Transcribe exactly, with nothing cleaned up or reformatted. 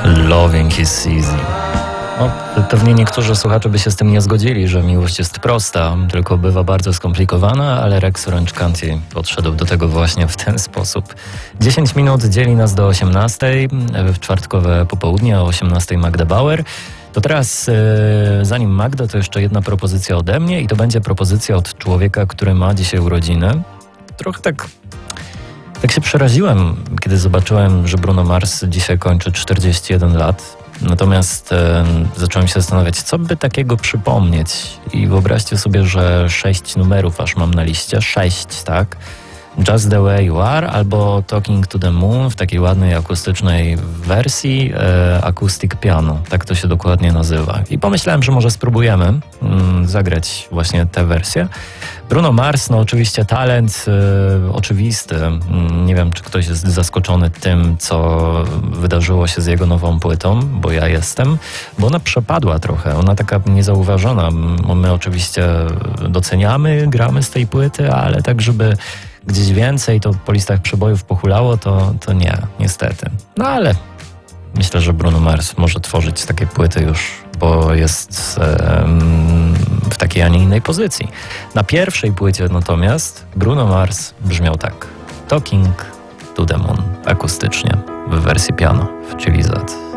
Loving is easy. No, pewnie niektórzy słuchacze by się z tym nie zgodzili, że miłość jest prosta, tylko bywa bardzo skomplikowana, ale Rex Orange County podszedł do tego właśnie w ten sposób. dziesięć minut dzieli nas do osiemnastej, w czwartkowe popołudnie o osiemnastej Magda Bauer. To teraz, yy, zanim Magda, to jeszcze jedna propozycja ode mnie i to będzie propozycja od człowieka, który ma dzisiaj urodziny. Trochę tak... Tak się przeraziłem, kiedy zobaczyłem, że Bruno Mars dzisiaj kończy czterdzieści jeden lat. Natomiast e, zacząłem się zastanawiać, co by takiego przypomnieć. I wyobraźcie sobie, że sześć numerów aż mam na liście. Sześć, tak? Just the Way You Are albo Talking to the Moon w takiej ładnej akustycznej wersji, e, acoustic piano. Tak to się dokładnie nazywa. I pomyślałem, że może spróbujemy mm, zagrać właśnie tę wersję. Bruno Mars, no oczywiście talent e, oczywisty. Nie wiem, czy ktoś jest zaskoczony tym, co wydarzyło się z jego nową płytą, bo ja jestem, bo ona przepadła trochę. Ona taka niezauważona. My oczywiście doceniamy, gramy z tej płyty, ale tak, żeby gdzieś więcej to po listach przebojów pochulało, to, to nie, niestety. No ale myślę, że Bruno Mars może tworzyć takie płyty już, bo jest um, w takiej, a nie innej pozycji. Na pierwszej płycie natomiast Bruno Mars brzmiał tak. Talking to the Moon akustycznie w wersji piano w Chili Z.